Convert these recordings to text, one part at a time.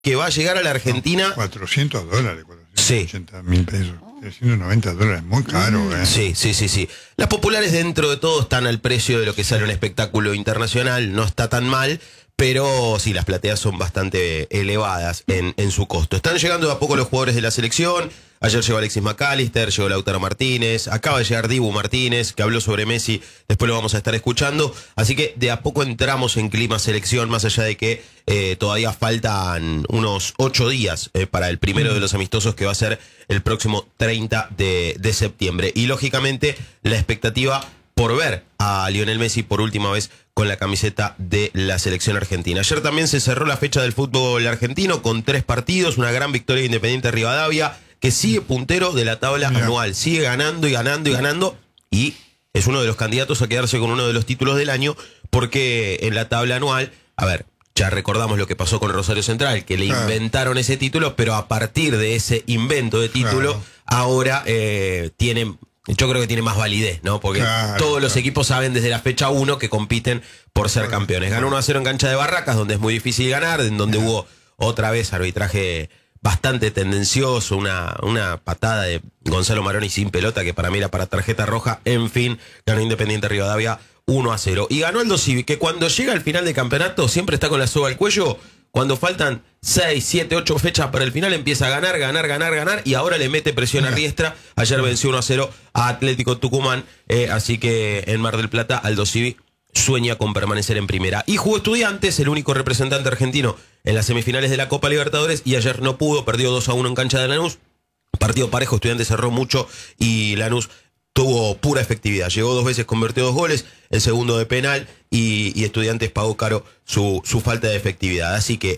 que va a llegar a la Argentina. $400, Sí. 480.000 pesos. $390, muy caro, ¿eh? Sí. Las populares dentro de todo están al precio de lo que sale un espectáculo internacional, no está tan mal, pero sí, las plateas son bastante elevadas en su costo. Están llegando de a poco los jugadores de la selección. Ayer llegó Alexis McAllister, llegó Lautaro Martínez, acaba de llegar Dibu Martínez, que habló sobre Messi, después lo vamos a estar escuchando. Así que de a poco entramos en clima selección, más allá de que todavía faltan unos 8 días para el primero de los amistosos, que va a ser el próximo 30 de septiembre. Y lógicamente la expectativa por ver a Lionel Messi por última vez con la camiseta de la selección argentina. Ayer también se cerró la fecha del fútbol argentino con 3 partidos, una gran victoria de Independiente Rivadavia, que sigue puntero de la tabla anual, sigue ganando y ganando y ganando, y es uno de los candidatos a quedarse con uno de los títulos del año, porque en la tabla anual, a ver, ya recordamos lo que pasó con Rosario Central, que le inventaron ese título, pero a partir de ese invento de título, ahora tienen... Yo creo que tiene más validez, ¿no? Porque todos los equipos saben desde la fecha 1 que compiten por ser campeones. Ganó 1-0 en cancha de Barracas, donde es muy difícil ganar, en donde hubo otra vez arbitraje bastante tendencioso, una patada de Gonzalo Maroni sin pelota, que para mí era para tarjeta roja. En fin, ganó Independiente Rivadavia 1-0. Y ganó Aldo Civi, que cuando llega al final del campeonato siempre está con la soga al cuello. Cuando faltan 6, 7, 8 fechas para el final, empieza a ganar, y ahora le mete presión a Riestra. Ayer venció 1-0 a Atlético Tucumán, así que en Mar del Plata, Aldo Civi sueña con permanecer en primera. Y jugó Estudiantes, el único representante argentino en las semifinales de la Copa Libertadores, y ayer no pudo, perdió 2-1 en cancha de Lanús. Partido parejo, Estudiantes cerró mucho y Lanús tuvo pura efectividad. Llegó 2 veces, convirtió 2 goles, el segundo de penal, y Estudiantes pagó caro su falta de efectividad. Así que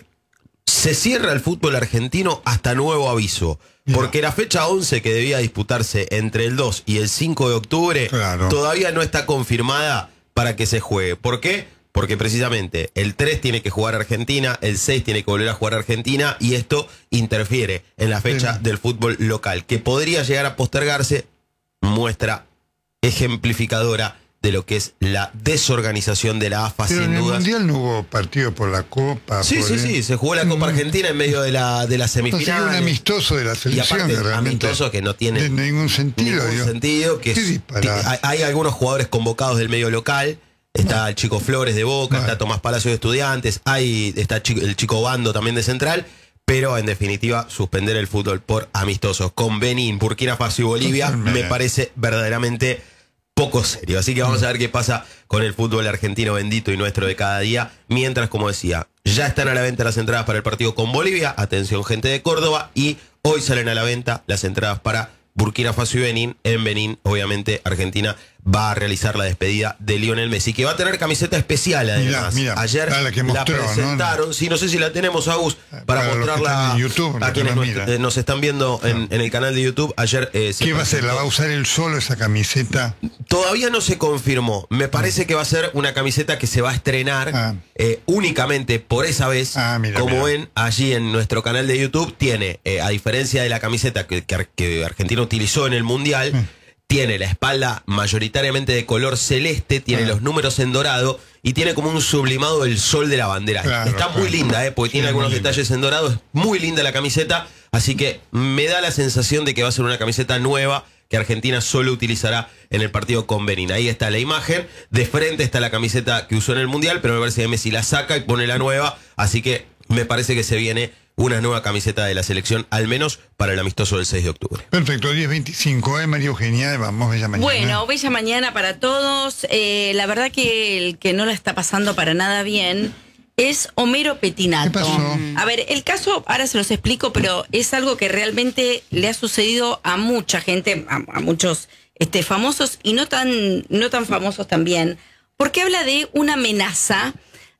se cierra el fútbol argentino hasta nuevo aviso. Porque la fecha 11 que debía disputarse entre el 2 y el 5 de octubre todavía no está confirmada para que se juegue. ¿Por qué? Porque precisamente el 3 tiene que jugar Argentina, el 6 tiene que volver a jugar Argentina, y esto interfiere en la fecha del fútbol local, que podría llegar a postergarse. Muestra ejemplificadora de lo que es la desorganización de la AFA, pero sin en dudas. el Mundial no hubo partido por la Copa. Sí, se jugó la Copa Argentina en medio de la semifinal. Entonces, un amistoso de la selección, y aparte, realmente amistoso que no tiene ningún sentido. Que hay algunos jugadores convocados del medio local. Está el chico Flores de Boca, está Tomás Palacio de Estudiantes, está el chico Bando también de Central. Pero en definitiva, suspender el fútbol por amistosos con Benín, Burkina Faso y Bolivia me parece verdaderamente poco serio. Así que vamos a ver qué pasa con el fútbol argentino bendito y nuestro de cada día. Mientras, como decía, ya están a la venta las entradas para el partido con Bolivia. Atención, gente de Córdoba. Y hoy salen a la venta las entradas para Burkina Faso y Benín. En Benín, obviamente, Argentina va a realizar la despedida de Lionel Messi, que va a tener camiseta especial además. Mirá, ayer la presentaron, ¿no? Sí, no sé si la tenemos, Agus, para mostrarla YouTube, a quienes nos están viendo en el canal de YouTube. Ayer ¿qué va a hacer? ¿La va a usar él solo esa camiseta? Todavía no se confirmó. Me parece que va a ser una camiseta que se va a estrenar únicamente por esa vez. Como ven allí en nuestro canal de YouTube, tiene, a diferencia de la camiseta que Argentina utilizó en el Mundial, tiene la espalda mayoritariamente de color celeste, tiene los números en dorado y tiene como un sublimado del sol de la bandera. Está muy linda, porque tiene algunos detalles en dorado. Es muy linda la camiseta, así que me da la sensación de que va a ser una camiseta nueva que Argentina solo utilizará en el partido con Benín. Ahí está la imagen, de frente está la camiseta que usó en el Mundial, pero me parece que Messi la saca y pone la nueva, así que me parece que se viene una nueva camiseta de la selección, al menos para el amistoso del 6 de octubre. Perfecto, 10:25, María Eugenia, vamos, bella mañana. Bueno, bella mañana para todos. La verdad que el que no la está pasando para nada bien es Homero Pettinato. ¿Qué pasó? A ver, el caso, ahora se los explico, pero es algo que realmente le ha sucedido a mucha gente, a muchos famosos y no tan famosos también, porque habla de una amenaza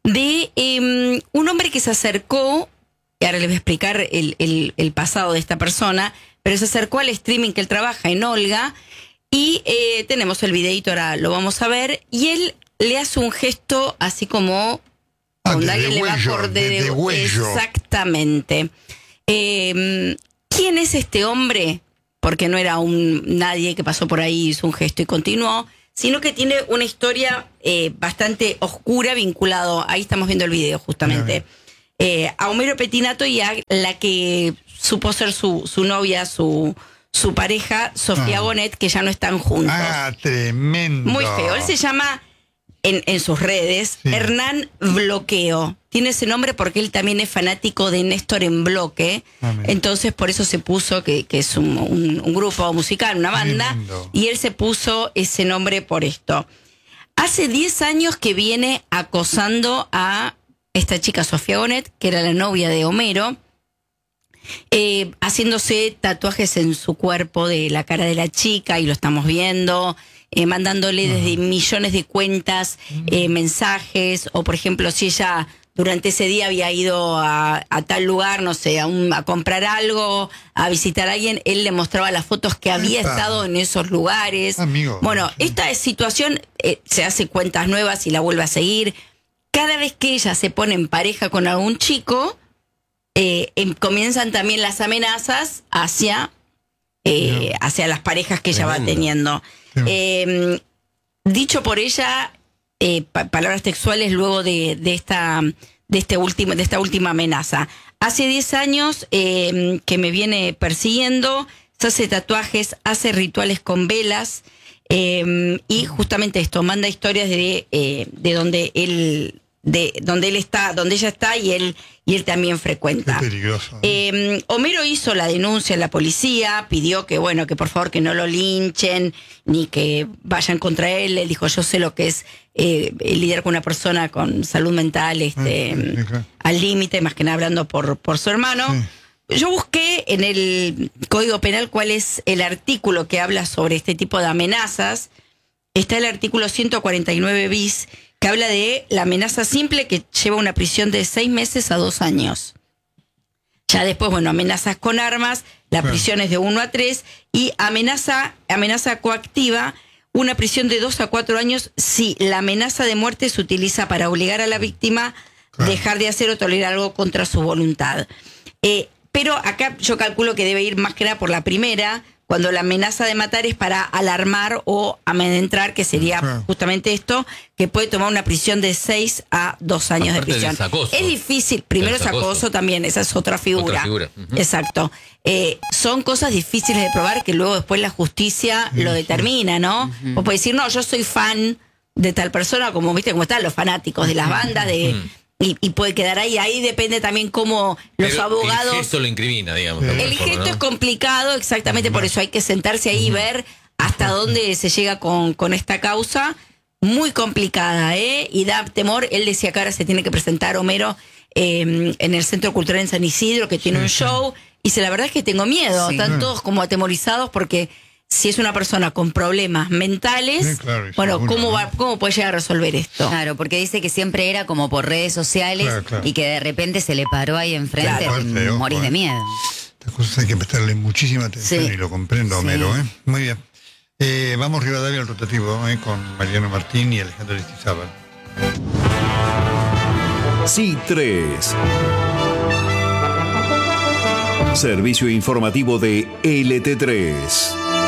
de un hombre que se acercó. Y ahora les voy a explicar el pasado de esta persona, pero se acercó al streaming que él trabaja en Olga y tenemos el videito, ahora lo vamos a ver, y él le hace un gesto así como cuando alguien le va por de huello. Exactamente. ¿Quién es este hombre? Porque no era nadie que pasó por ahí, hizo un gesto y continuó, sino que tiene una historia bastante oscura vinculado, ahí estamos viendo el video justamente. a Homero Pettinato y a la que supo ser su novia, su pareja, Sofía Bonet, que ya no están juntos. Tremendo. Muy feo. Él se llama, en sus redes, Hernán Bloqueo. Tiene ese nombre porque él también es fanático de Néstor en Bloque. Entonces, por eso se puso, que es un grupo musical, una banda. Tremendo. Y él se puso ese nombre por esto. Hace 10 años que viene acosando a esta chica Sofía Bonet, que era la novia de Homero, haciéndose tatuajes en su cuerpo de la cara de la chica, y lo estamos viendo, mandándole desde millones de cuentas mensajes, o por ejemplo, si ella durante ese día había ido a tal lugar, no sé, a comprar algo, a visitar a alguien, él le mostraba las fotos que había estado en esos lugares. Amigo. Bueno, esta situación se hace cuentas nuevas y la vuelve a seguir. Cada vez que ella se pone en pareja con algún chico, comienzan también las amenazas hacia las parejas que ella va teniendo. Dicho por ella, palabras textuales luego de esta última amenaza. Hace 10 años que me viene persiguiendo, se hace tatuajes, hace rituales con velas, y justamente esto, manda historias de donde él, donde ella está y él también frecuenta. Qué peligroso. Homero hizo la denuncia a la policía, pidió que por favor que no lo linchen ni que vayan contra él. Él dijo, yo sé lo que es lidiar con una persona con salud mental claro. al límite, más que nada hablando por su hermano. Sí. Yo busqué en el Código Penal cuál es el artículo que habla sobre este tipo de amenazas. Está el artículo 149 bis, que habla de la amenaza simple, que lleva una prisión de 6 meses a 2 años. Ya después, amenazas con armas, la prisión es de 1 a 3, y amenaza coactiva, una prisión de 2 a 4 años si la amenaza de muerte se utiliza para obligar a la víctima a dejar de hacer o tolerar algo contra su voluntad. Pero acá yo calculo que debe ir más que nada por la primera, cuando la amenaza de matar es para alarmar o amedrentar, que sería justamente esto, que puede tomar una prisión de 6 a 2 años de prisión. Es difícil, primero es acoso también, esa es otra figura. Exacto. Son cosas difíciles de probar que luego después la justicia lo determina, ¿no? O puede decir, no, yo soy fan de tal persona, como viste cómo están los fanáticos de las bandas, y puede quedar ahí depende también cómo los abogados... El gesto lo incrimina, digamos. El gesto es complicado, exactamente, por eso hay que sentarse ahí y ver hasta dónde se llega con esta causa, muy complicada, y da temor. Él decía que ahora se tiene que presentar Homero en el Centro Cultural en San Isidro, que tiene un show, y la verdad es que tengo miedo, están todos como atemorizados porque... Si es una persona con problemas mentales, ¿cómo puede llegar a resolver esto? Claro, porque dice que siempre era como por redes sociales y que de repente se le paró ahí enfrente, morís de miedo. Estas cosas hay que prestarle muchísima atención y lo comprendo, Homero. Muy bien. Vamos Rivadavia al rotativo con Mariano Martín y Alejandro Aristizábal. C3. Servicio informativo de LT3.